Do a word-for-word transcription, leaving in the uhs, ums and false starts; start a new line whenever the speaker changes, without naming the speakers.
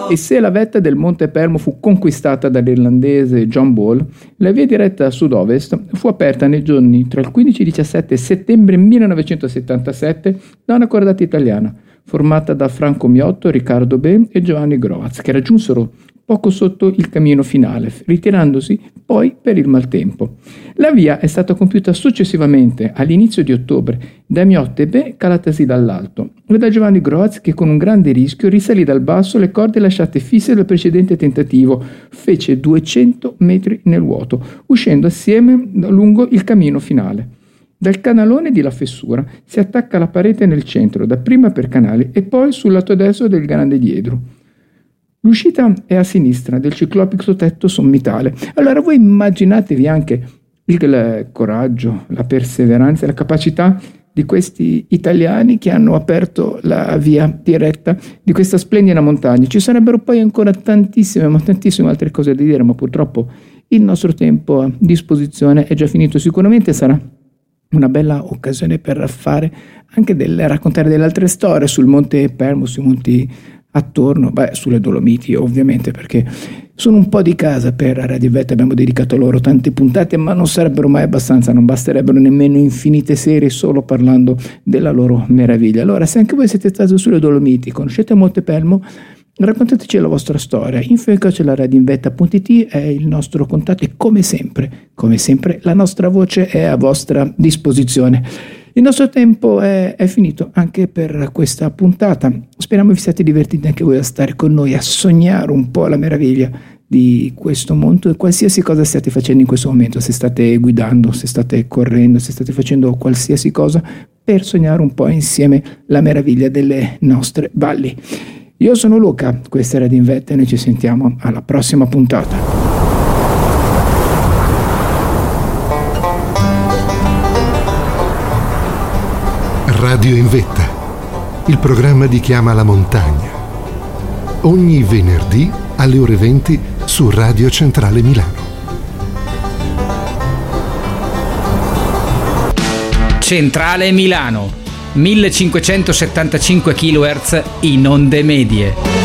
E se la vetta del Monte Permo fu conquistata dall'irlandese John Ball, la via diretta a sud-ovest fu aperta nei giorni tra il quindici e il diciassette settembre millenovecentosettantasette da una cordata italiana, formata da Franco Miotto, Riccardo Be e Giovanni Grovaz, che raggiunsero poco sotto il cammino finale, ritirandosi poi per il maltempo. La via è stata compiuta successivamente, all'inizio di ottobre, da Miotto e Be calatasi dall'alto, e da Giovanni Grovaz che con un grande rischio risalì dal basso le corde lasciate fisse dal precedente tentativo, fece duecento metri nel vuoto, uscendo assieme lungo il cammino finale. Dal canalone di La Fessura si attacca alla parete nel centro, dapprima per canali e poi sul lato destro del Grande Diedro. L'uscita è a sinistra del ciclopico tetto sommitale. Allora voi immaginatevi anche il coraggio, la perseveranza e la capacità di questi italiani che hanno aperto la via diretta di questa splendida montagna. Ci sarebbero poi ancora tantissime, ma tantissime altre cose da dire, ma purtroppo il nostro tempo a disposizione è già finito. Sicuramente sarà una bella occasione per fare anche delle, raccontare delle altre storie sul Monte Permo, sui monti attorno, beh, sulle Dolomiti ovviamente, perché sono un po' di casa per Radio Vetta, abbiamo dedicato loro tante puntate, ma non sarebbero mai abbastanza, non basterebbero nemmeno infinite serie solo parlando della loro meraviglia. Allora, se anche voi siete stati sulle Dolomiti, conoscete Monte Permo, raccontateci la vostra storia. info chiocciola radioinvetta punto it è il nostro contatto e come sempre, come sempre la nostra voce è a vostra disposizione. Il nostro tempo è, è finito anche per questa puntata. Speriamo vi siate divertiti anche voi a stare con noi, a sognare un po' la meraviglia di questo mondo e qualsiasi cosa stiate facendo in questo momento, se state guidando, se state correndo, se state facendo qualsiasi cosa, per sognare un po' insieme la meraviglia delle nostre valli. Io sono Luca, questa è Radio Invetta e noi ci sentiamo alla prossima puntata.
Radio in Vetta, il programma di Chiama la Montagna. Ogni venerdì alle ore venti su Radio Centrale Milano.
Centrale Milano, millecinquecentosettantacinque chilohertz in onde medie.